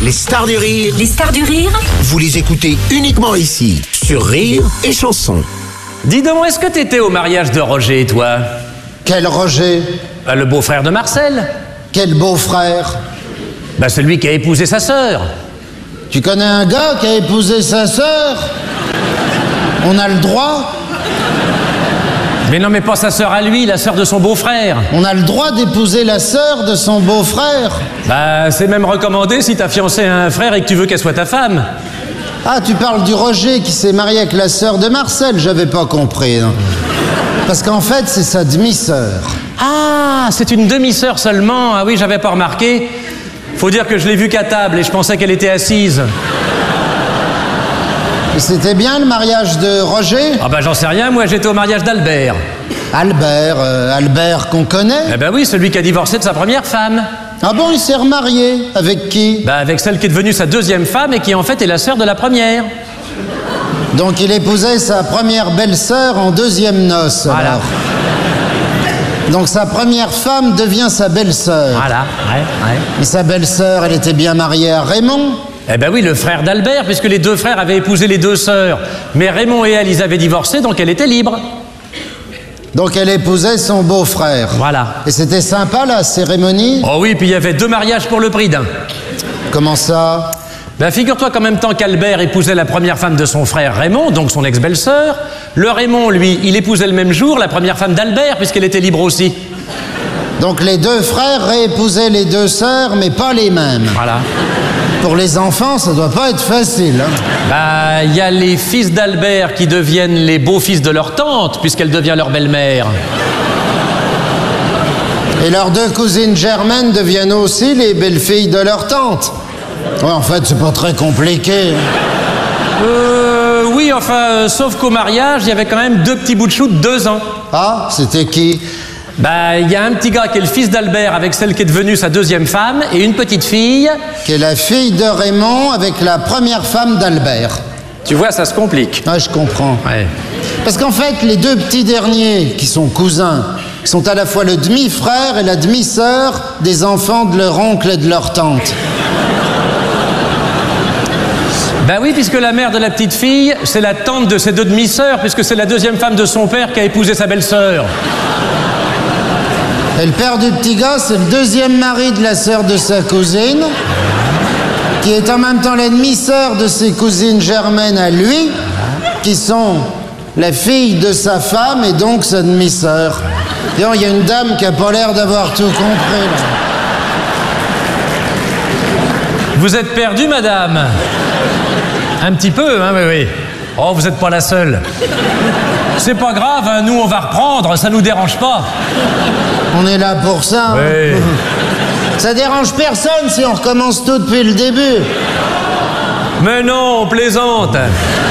Les stars du rire. Les stars du rire. Vous les écoutez uniquement ici, sur Rire et Chanson. Dis donc, est-ce que t'étais au mariage de Roger, toi? Quel Roger? Le beau-frère de Marcel. Quel beau-frère? Celui qui a épousé sa sœur. Tu connais un gars qui a épousé sa sœur? On a le droit? Mais non, mais pas sa sœur à lui, la sœur de son beau-frère. On a le droit d'épouser la sœur de son beau-frère? C'est même recommandé si t'as fiancé un frère et que tu veux qu'elle soit ta femme. Ah, tu parles du Roger qui s'est marié avec la sœur de Marcel, j'avais pas compris. Hein. Parce qu'en fait, c'est sa demi-sœur. Ah, c'est une demi-sœur seulement. Ah oui, j'avais pas remarqué. Faut dire que je l'ai vue qu'à table et je pensais qu'elle était assise. Et c'était bien le mariage de Roger? J'en sais rien, moi j'étais au mariage d'Albert. Albert qu'on connaît? Oui, celui qui a divorcé de sa première femme. Ah bon, il s'est remarié? Avec qui? Avec celle qui est devenue sa deuxième femme et qui en fait est la sœur de la première. Donc il épousait sa première belle-sœur en deuxième noces. Voilà. Alors. Donc sa première femme devient sa belle-sœur. Voilà, ouais. Et sa belle-sœur, elle était bien mariée à Raymond? Oui, le frère d'Albert, puisque les deux frères avaient épousé les deux sœurs. Mais Raymond et elle, ils avaient divorcé, donc elle était libre. Donc elle épousait son beau-frère. Voilà. Et c'était sympa la cérémonie? Oh oui, puis il y avait 2 mariages pour le prix d'un. Comment ça? Figure-toi qu'en même temps qu'Albert épousait la première femme de son frère Raymond, donc son ex-belle-sœur, le Raymond, lui, il épousait le même jour la première femme d'Albert, puisqu'elle était libre aussi. Donc les deux frères réépousaient les deux sœurs, mais pas les mêmes. Voilà. Pour les enfants, ça doit pas être facile. Hein. Il y a les fils d'Albert qui deviennent les beaux-fils de leur tante, puisqu'elle devient leur belle-mère. Et leurs 2 cousines germaines deviennent aussi les belles-filles de leur tante. Ouais, en fait, c'est pas très compliqué. Oui, sauf qu'au mariage, il y avait quand même 2 petits bouts de chou de 2 ans. Ah, c'était qui? Il y a un petit gars qui est le fils d'Albert avec celle qui est devenue sa deuxième femme, et une petite fille... Qui est la fille de Raymond avec la première femme d'Albert. Tu vois, ça se complique. Ah, je comprends. Ouais. Parce qu'en fait, les 2 petits derniers, qui sont cousins, sont à la fois le demi-frère et la demi-sœur des enfants de leur oncle et de leur tante. Oui, puisque la mère de la petite fille, c'est la tante de ses 2 demi-sœurs, puisque c'est la deuxième femme de son père qui a épousé sa belle-sœur. Et le père du petit gars, c'est le deuxième mari de la sœur de sa cousine, qui est en même temps la demi-sœur de ses cousines germaines à lui, qui sont la fille de sa femme et donc sa demi-sœur. Il y a une dame qui a pas l'air d'avoir tout compris, là. Vous êtes perdue, madame? Un petit peu, hein, oui. Oh, vous n'êtes pas la seule. C'est pas grave, hein, nous on va reprendre, ça nous dérange pas. On est là pour ça. Oui. Ça dérange personne si on recommence tout depuis le début. Mais non, on plaisante.